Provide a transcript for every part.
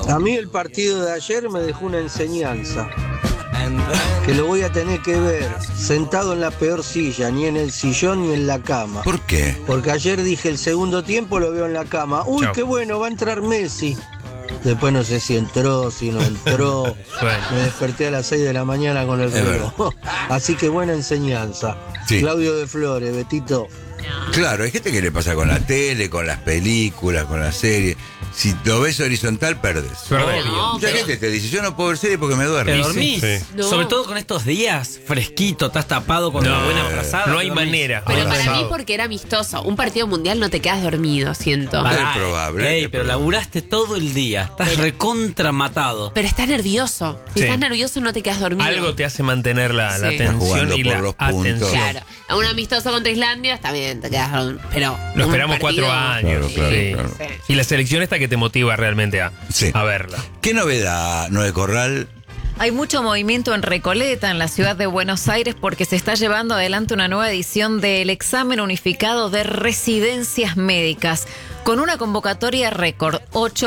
A mí el partido de ayer me dejó una enseñanza, que lo voy a tener que ver sentado en la peor silla, ni en el sillón ni en la cama. ¿Por qué? Porque ayer dije el segundo tiempo lo veo en la cama. Uy, Chau. qué bueno, va a entrar Messi. Después no sé si entró, si no entró. Bueno. Me desperté a las 6 de la mañana con el reloj. Así que buena enseñanza. Sí. Claudio de Flores, Betito. Claro, hay gente que le pasa con la tele, con las películas, con las series. Si lo ves horizontal, perdes. Perdés. Mucha gente te dice, yo no puedo ver serie porque me duermo. ¿Te dormís? Sí. No. Sobre todo con estos días, fresquito, estás tapado con una buena frazada. No hay te dormís. manera. Pero para Pasado. mí porque era amistoso. Un partido mundial no te quedas dormido, siento. Pará, Es probable, ey, es pero probable. laburaste todo el día. Estás recontra matado. Pero estás nervioso. Si Sí. estás nervioso no te quedas dormido. Algo te hace mantener la Sí. tensión Jugando y por la los puntos. atención. Claro. A un amistoso contra Islandia está bien, te quedas dormido. Pero Lo un esperamos partido- 4 años. Claro, sí. claro. Sí. Y la selección esta que te motiva realmente Sí. a verla. ¿Qué novedad, Noé Corral? Hay mucho movimiento en Recoleta, en la ciudad de Buenos Aires, porque se está llevando adelante una nueva edición del examen unificado de residencias médicas, con una convocatoria récord.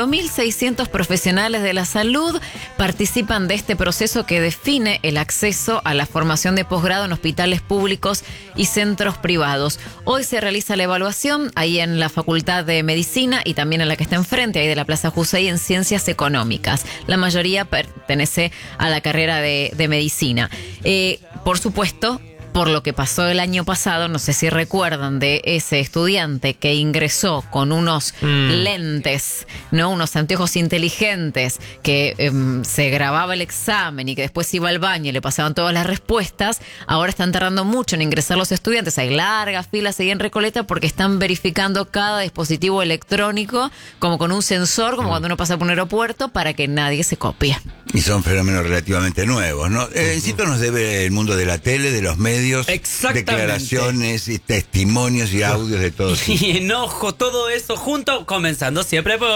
8.600 profesionales de la salud participan de este proceso que define el acceso a la formación de posgrado en hospitales públicos y centros privados. Hoy se realiza la evaluación ahí en la Facultad de Medicina y también en la que está enfrente, ahí de la Plaza Jusey, en Ciencias Económicas. La mayoría pertenece a la carrera de Medicina. Por supuesto, por lo que pasó el año pasado, no sé si recuerdan de ese estudiante que ingresó con unos lentes, ¿no? Unos anteojos inteligentes, que se grababa el examen y que después iba al baño y le pasaban todas las respuestas. Ahora están tardando mucho en ingresar los estudiantes. Hay largas filas ahí en Recoleta porque están verificando cada dispositivo electrónico, como con un sensor, como cuando uno pasa por un aeropuerto, para que nadie se copie. Y son fenómenos relativamente nuevos, ¿no? Encito nos debe el mundo de la tele, de los medios, Exactamente. declaraciones y testimonios y audios de todo tipo. Y enojo, todo eso junto, comenzando siempre por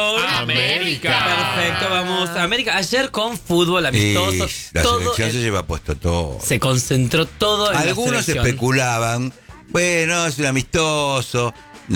América. Perfecto, vamos a América. Ayer con fútbol Y amistoso, la todo selección se lleva puesto todo. se concentró todo en Algunos la selección. especulaban, bueno, es un amistoso.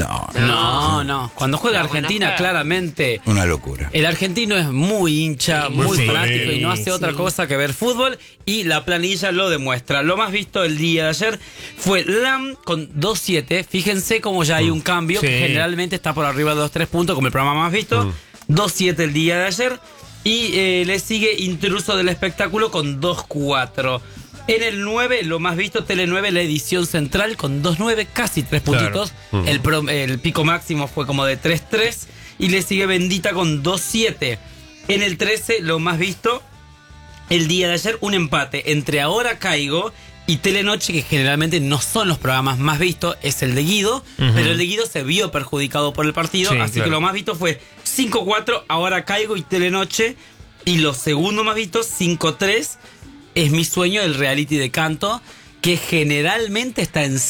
No, Cuando juega No, bueno, Argentina, juega. claramente una locura. el argentino es muy hincha, muy Sí, fanático y no hace otra sí. cosa que ver fútbol, y la planilla lo demuestra. Lo más visto el día de ayer fue Lam con 2-7. Fíjense cómo ya hay un cambio, Sí. que generalmente está por arriba de 2-3 puntos, como el programa más visto. 2-7 el día de ayer. Y le sigue Intruso del Espectáculo con 2-4. En el 9, lo más visto, Tele 9, la edición central con 2-9, casi 3 Claro. puntitos. El pico máximo fue como de 3-3. Y le sigue Bendita con 2-7. En el 13, lo más visto, el día de ayer, un empate entre Ahora Caigo y Telenoche, que generalmente no son los programas más vistos, es el de Guido, pero el de Guido se vio perjudicado por el partido, Sí, así claro. que lo más visto fue 5-4, Ahora Caigo y Telenoche, y los segundos más vistos, 5-3, es Mi Sueño, el reality de canto, que generalmente está en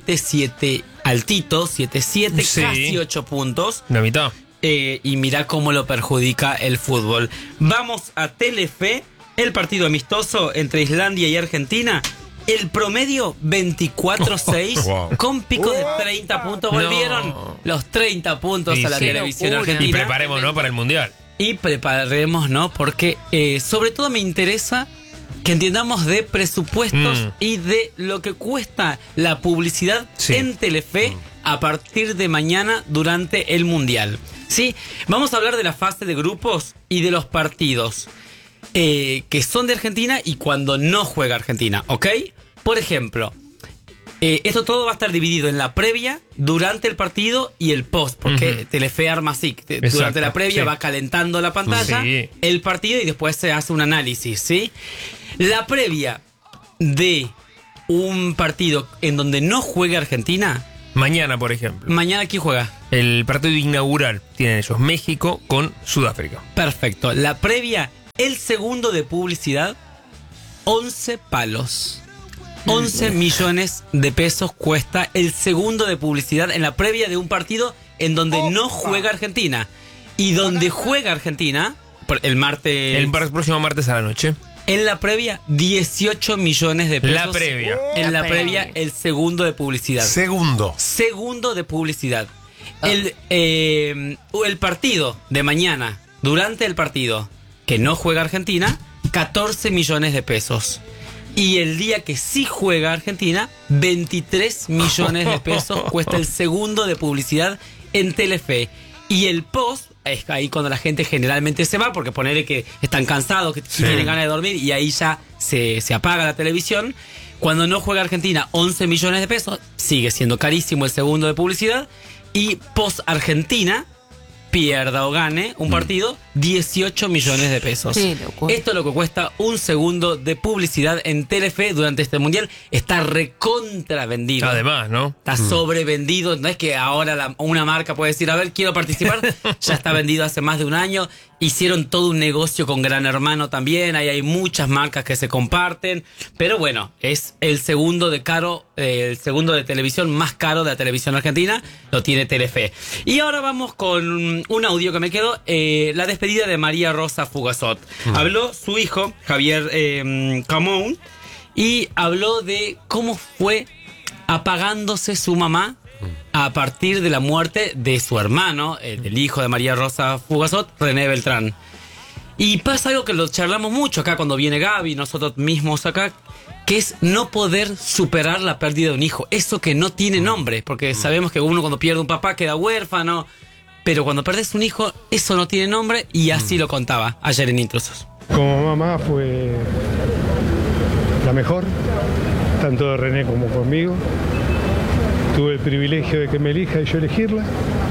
7-7 altito, 7-7, Sí. casi 8 puntos. La mitad. Y mirá cómo lo perjudica el fútbol. Vamos a Telefe, el partido amistoso entre Islandia y Argentina. El promedio 24-6 Wow. con picos de 30 puntos. Volvieron No. los 30 puntos Sí, a la sí. televisión Locura. Y argentina. preparemos, ¿no? Para el Mundial. Y preparemos, ¿no? Porque sobre todo me interesa que entiendamos de presupuestos y de lo que cuesta la publicidad Sí. en Telefe a partir de mañana durante el Mundial. ¿Sí? Vamos a hablar de la fase de grupos y de los partidos que son de Argentina y cuando no juega Argentina, ¿ok? Por ejemplo, esto todo va a estar dividido en la previa, durante el partido y el post, porque Telefe arma así. Durante Exacto, la previa sí. va calentando la pantalla, Sí. el partido y después se hace un análisis, ¿sí? La previa de un partido en donde no juegue Argentina, Mañana, por ejemplo. mañana ¿quién juega? El partido inaugural tienen ellos México con Sudáfrica. Perfecto. La previa, el segundo de publicidad, 11 palos. 11 millones de pesos cuesta el segundo de publicidad en la previa de un partido en donde no juega Argentina. Y donde juega Argentina, el martes... El próximo martes a la noche. En la previa, 18 millones de pesos. La previa. En la La previa, previa. el segundo de publicidad. Segundo. Segundo de publicidad. El partido de mañana durante el partido que no juega Argentina, 14 millones de pesos. Y el día que sí juega Argentina, 23 millones de pesos cuesta el segundo de publicidad en Telefe. Y el post, es ahí cuando la gente generalmente se va, porque ponerle que están cansados, que tienen ganas de dormir, y ahí ya se apaga la televisión. Cuando no juega Argentina, 11 millones de pesos, sigue siendo carísimo el segundo de publicidad. Y post Argentina, pierda o gane un partido, 18 millones de pesos. Sí, locura. Esto es lo que cuesta un segundo de publicidad en Telefe durante este mundial. Está recontra vendido. Además, ¿no? Está sobrevendido. No es que ahora una marca puede decir, a ver, quiero participar. Ya está vendido hace más de un año. Hicieron todo un negocio con Gran Hermano también. Ahí hay muchas marcas que se comparten. Pero bueno, es el segundo de televisión más caro de la televisión argentina. Lo tiene Telefe. Y ahora vamos con un audio que me quedó. La despedida de María Rosa Fugazot. Habló su hijo, Javier Camón, y habló de cómo fue apagándose su mamá a partir de la muerte de su hermano, del hijo de María Rosa Fugazot, René Beltrán. Y pasa algo que lo charlamos mucho acá cuando viene Gaby, nosotros mismos acá, que es no poder superar la pérdida de un hijo. Eso que no tiene nombre, porque sabemos que uno cuando pierde un papá queda huérfano, pero cuando perdés un hijo, eso no tiene nombre, y así lo contaba ayer en Intrusos. Como mamá fue la mejor, tanto de René como conmigo. Tuve el privilegio de que me elija y yo elegirla,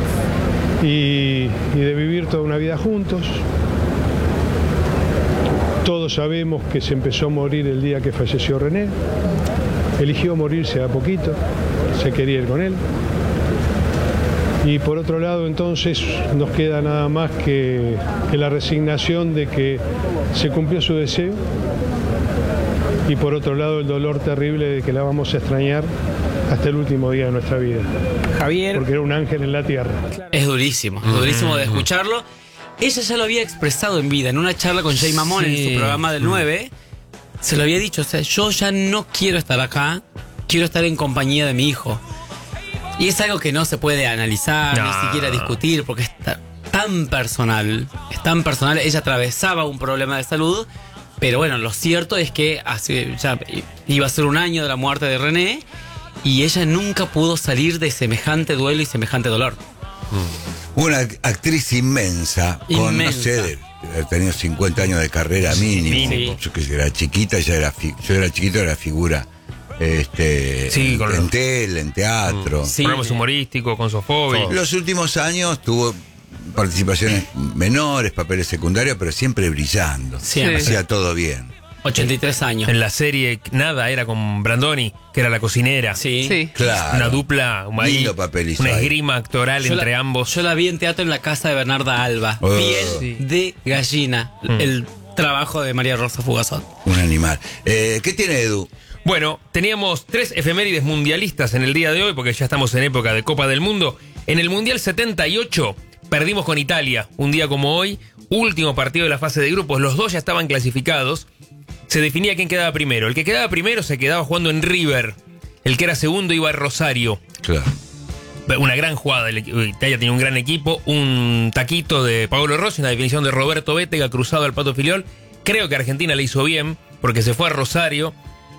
y de vivir toda una vida juntos. Todos sabemos que se empezó a morir el día que falleció René. Eligió morirse a poquito, se quería ir con él. Y por otro lado, entonces, nos queda nada más que la resignación de que se cumplió su deseo. Y por otro lado, el dolor terrible de que la vamos a extrañar hasta el último día de nuestra vida. Javier. Porque era un ángel en la tierra. Es durísimo de escucharlo. Ella ya lo había expresado en vida, en una charla con Jay Mamón en su programa del 9. Se lo había dicho, o sea, yo ya no quiero estar acá, quiero estar en compañía de mi hijo. Y es algo que no se puede analizar, ni siquiera discutir, porque es tan personal, Ella atravesaba un problema de salud, pero bueno, lo cierto es que ya iba a ser un año de la muerte de René, y ella nunca pudo salir de semejante duelo y semejante dolor. Una actriz inmensa, con, no sé, ha tenido 50 años de carrera mínimo. Sí. Yo que era chiquita, yo era chiquito, era figura. En tele, en teatro. Programas humorísticos con Sofobi. Los últimos años tuvo participaciones menores, papeles secundarios, pero siempre brillando. Siempre. Hacía todo bien. 83 años. En la serie Nada era con Brandoni, que era la cocinera. Sí. Claro. Una dupla, Lindo papel hizo una ahí. esgrima actoral entre ambos. Yo la vi en teatro en la casa de Bernarda Alba. Piel de gallina. El trabajo de María Rosa Fugazot. Un animal. ¿Qué tiene Edu? Bueno, teníamos 3 efemérides mundialistas en el día de hoy, porque ya estamos en época de Copa del Mundo. En el Mundial 78 perdimos con Italia, un día como hoy, último partido de la fase de grupos. Los dos ya estaban clasificados. Se definía quién quedaba primero. El que quedaba primero se quedaba jugando en River. El que era segundo iba a Rosario. Claro. Una gran jugada. Italia tenía un gran equipo. Un taquito de Paolo Rossi, una definición de Roberto Bétega cruzado al Pato Filiol. Creo que Argentina le hizo bien porque se fue a Rosario.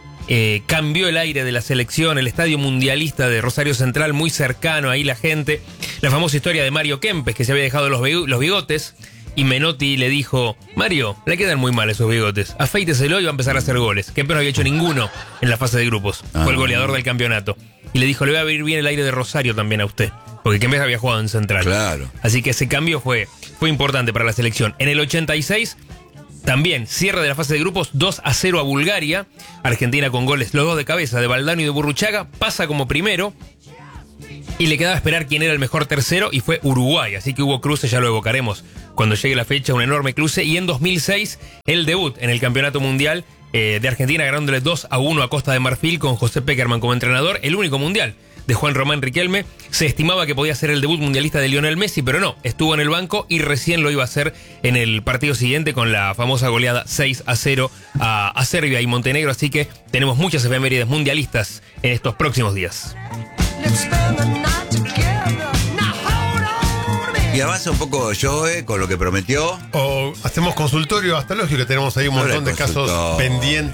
Cambió el aire de la selección, el estadio mundialista de Rosario Central, muy cercano, ahí la gente. La famosa historia de Mario Kempes, que se había dejado los bigotes, y Menotti le dijo: Mario, le quedan muy mal esos bigotes, afeíteselo y va a empezar a hacer goles. Kempes no había hecho ninguno en la fase de grupos, fue el goleador del campeonato. Y le dijo: le va a venir bien el aire de Rosario también a usted, porque Kempes había jugado en Central. Claro. Así que ese cambio fue importante para la selección. En el 86... también cierre de la fase de grupos, 2-0 a Bulgaria. Argentina con goles, los dos de cabeza, de Valdano y de Burruchaga, pasa como primero. Y le quedaba esperar quién era el mejor tercero, y fue Uruguay. Así que hubo cruce, ya lo evocaremos cuando llegue la fecha, un enorme cruce. Y en 2006, el debut en el Campeonato Mundial de Argentina, ganándole 2-1 a Costa de Marfil con José Peckerman como entrenador. El único mundial de Juan Román Riquelme. Se estimaba que podía ser el debut mundialista de Lionel Messi, pero no, estuvo en el banco y recién lo iba a hacer en el partido siguiente con la famosa goleada 6-0 a Serbia y Montenegro. Así que tenemos muchas efemérides mundialistas en estos próximos días. Let's spend the night together. Now hold on a minute. Y avanza un poco Joe con lo que prometió. O hacemos consultorio astrológico, que tenemos ahí un montón de casos pendientes.